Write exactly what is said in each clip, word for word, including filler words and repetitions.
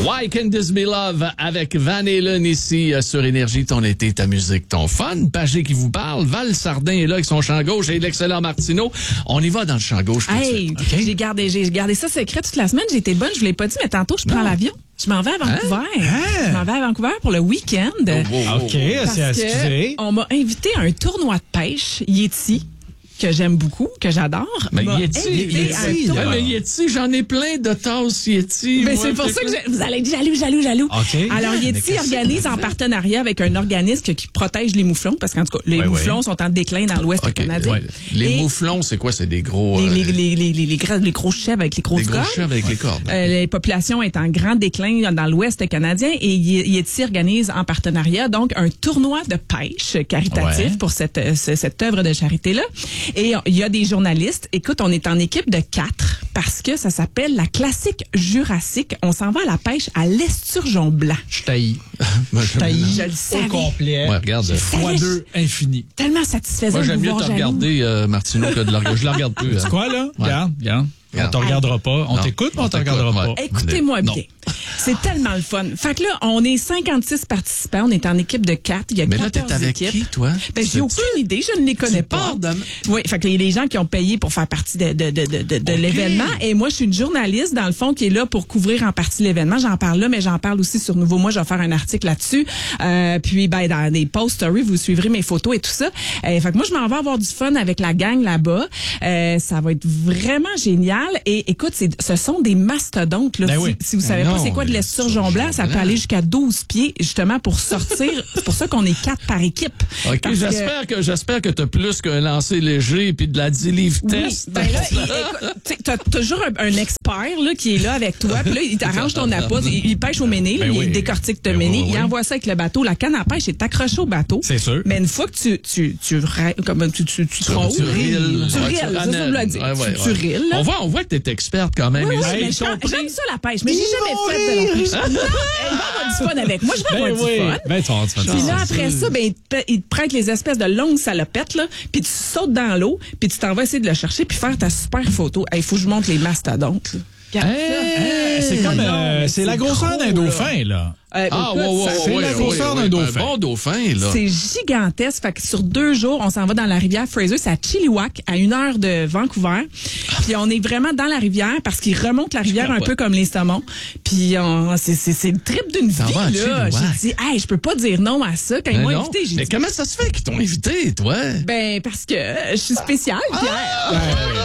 Why Can This Be Love avec Van Halen ici euh, sur Énergie, ton été, ta musique, ton fun. Pagé qui vous parle, Val Sardin est là avec son champ gauche et l'excellent Martineau. On y va dans le champ gauche tout hey, de suite. Okay? J'ai gardé, j'ai gardé ça secret toute la semaine. J'ai été bonne, je vous l'ai pas dit, mais tantôt je prends non. l'avion. Je m'en vais à Vancouver. Hein? Je m'en vais à Vancouver pour le week-end. Oh, oh, oh. OK, c'est excusé. On m'a invité à un tournoi de pêche Yeti que j'aime beaucoup, que j'adore. Mais m'a Yeti, invité à un Yeti, tournoi. ouais, mais Yeti, j'en ai plein de tasses Yeti. Mais moi, c'est pour fait ça que que- je- vous allez être jaloux, jaloux, jaloux. OK. Alors, Mais Yeti qu'est-ce organise en partenariat avec un organisme qui protège les mouflons, parce qu'en tout cas, les Ouais, mouflons ouais. sont en déclin dans l'Ouest OK, canadien. ouais. Les Et mouflons, c'est quoi? C'est des gros... les, euh, les, les, les, les, les, gros- les gros chèvres avec les grosses des gros cornes. cheveux avec les cordes. Euh, les populations est en grand déclin dans l'Ouest canadien et Ye- Yeti organise en partenariat donc un tournoi de pêche caritatif Ouais. pour cette, euh, ce- cette œuvre de charité-là. Et il y a des journalistes. Écoute, on est en équipe de quatre parce que ça s'appelle la classique jurassique. On s'en va à la pêche à l'esturgeon blanc. Je taillis. Moi, Je taillis Je le savais. au complet. Ouais, regarde. Fois deux, infini. Tellement satisfaisant Moi, de j'aime vous mieux voir te jaloux. regarder, euh, Martineau, que de le regarder. Je la regarde plus. hein. C'est quoi, là? Ouais. Regarde, regarde. On Regarde. te regardera pas. On Non. t'écoute, mais on On te t'écoute, regardera ouais. pas. Écoutez-moi Non. bien. C'est tellement le fun. Fait que là, on est cinquante-six participants. On est en équipe de quatre. Il y a Mais là, quatorze t'es avec équipes. qui, toi? Ben, j'ai aucune idée. Je ne les connais Tu pas. pars de- Oui, fait que il y a des gens qui ont payé pour faire partie de, de, de, de, de, de Ok. l'événement. Et moi, je suis une journaliste, dans le fond, qui est là pour couvrir en partie l'événement. J'en parle là, mais j'en parle aussi sur Nouveau. Moi, je vais faire un article là-dessus. Euh, puis, ben, dans des post stories, vous suivrez mes photos et tout ça. Euh, fait que moi, je m'en vais avoir du fun avec la gang là-bas. Euh, ça va être vraiment génial. Et écoute, c'est, ce sont des mastodontes, là. Ben si, oui. si vous savez Ben pas non, c'est quoi de l'esturgeon l'esturgeon blanc, ça peut blanc. aller jusqu'à douze pieds, justement, pour sortir. C'est pour ça qu'on est quatre par équipe. OK, Parce que- j'espère que, j'espère que t'as plus qu'un lancer léger puis de la dix livres Oui, test. ben là, il- écoute, tu sais, t'as toujours un, un expert là, qui est là avec toi, puis là, il t'arrange ton appât, il, il pêche au méné, là, Ben il oui. décortique ton Ben méné, oui, il oui. envoie ça avec le bateau, la canne à pêche est accrochée au bateau. C'est sûr. Mais une fois que tu tu tu ra- comme tu tu tu Tu trônes, tu rilles. tu Ouais, rilles, tu ça, ça ramènes. me l'a dit. Ouais, ouais, Tu- tu ouais. rilles, là. On voit, on voit que t'es experte quand même. Oui, oui, Hey, mais ils j'aime sont j'aime ça la pêche, mais j'ai Ils jamais vont fait de la rire. pêche. Non, il va avoir du fun avec moi, je vais Ben avoir oui. du fun. Ben, tu vas avoir du fun. Puis là, c'est après sûr. ça, ben, il te, il te prête les espèces de longues salopettes, là, puis tu sautes dans l'eau, puis tu t'en vas essayer de le chercher, puis faire ta super photo. Il faut que je montre les mastodontes. là. Regarde Hey, ça. c'est comme, Non, euh, mais c'est la grosseur gros, d'un là. dauphin, là. Euh, Ah, écoute, ouais, ouais, ça- c'est ouais, la ouais, grosseur ouais, d'un ouais, dauphin. Un bon dauphin, là. C'est gigantesque. Fait que sur deux jours, on s'en va dans la rivière Fraser. C'est à Chilliwack, à une heure de Vancouver. Puis on est vraiment dans la rivière parce qu'il remonte la rivière un capote. peu comme les saumons. Puis on- c'est c'est c'est le trip d'une vie, T'en vas à là. Chilliwack. J'ai dit, hey, je peux pas dire non à ça. Quand ils Mais m'ont non. invité, j'ai Mais dit, comment ça se fait qu'ils t'ont invité, toi? ben, parce que euh, je suis spéciale, Pierre.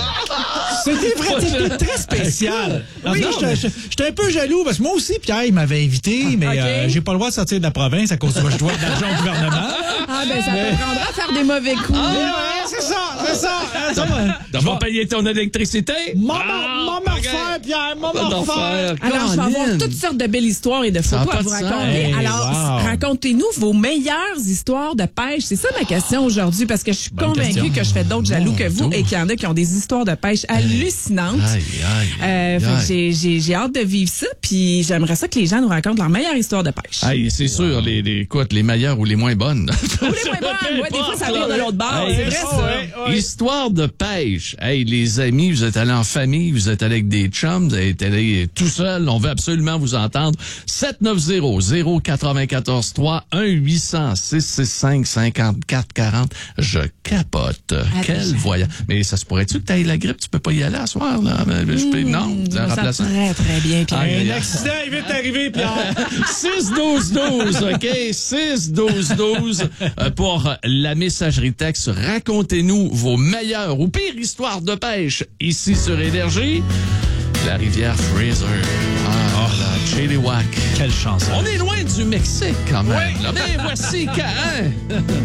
C'était vrai, c'était très spécial. En fait, j'étais- j'étais un peu jaloux parce que moi aussi, Pierre, il m'avait invité, mais Ok. euh, j'ai pas le droit de sortir de la province à cause que je dois de l'argent au gouvernement. Ah, ben, ça te prendra à faire des mauvais coups. Mais ouais, c'est ça, c'est ça. Euh, ça va. D'avoir payé ton électricité? Maman, Ah, maman ok. refaire, Pierre, Pas maman d'en refaire. faire. Alors, je vais avoir Colin. toutes sortes de belles histoires et de Ça a photos pas à vous de sens. raconter. Hey, Alors, wow. racontez-nous vos meilleures histoires de pêche. C'est ça ma question aujourd'hui, parce que je suis Bonne convaincue question. que je fais d'autres jaloux Mon que vous Dieu. et qu'il y en a qui ont des histoires de pêche hallucinantes. Aïe, aïe, Euh, aïe, fait que aïe. j'ai, j'ai, j'ai hâte de vivre ça, puis j'aimerais ça que les gens nous racontent leur meilleure histoire de pêche. Aïe, c'est sûr, les, les, écoute, les meilleures ou les moins bonnes. Ou les moins bonnes, ouais, des fois ça vient de l'autre bord. Hey, C'est vrai ça. ouais, ouais. Histoire de pêche. Hey, les amis, vous êtes allés en famille, vous êtes allés avec des chums, vous êtes allés tout seul. On veut absolument vous entendre. sept neuf zéro zéro neuf quatre trois un huit cents six six cinq cinquante-quatre quarante. Je capote. Quel Attends. voyage. Mais ça se pourrait-tu que tu ailles la grippe? Tu peux pas y aller à soir, là? Mais je peux- non, Mmh, c'est un ça remplaçant. très, très bien, Pierre. Aïe, aïe, Un aïe. accident est vite arrivé, Pierre. six douze douze, OK? six douze douze euh, pour la messagerie texte. Racontez-nous vos meilleures ou pires histoires de pêche ici sur Énergie. La rivière Fraser. Ah, la Chilliwack. Quelle chance. On est loin du Mexique quand même. là. Mais voici Cain.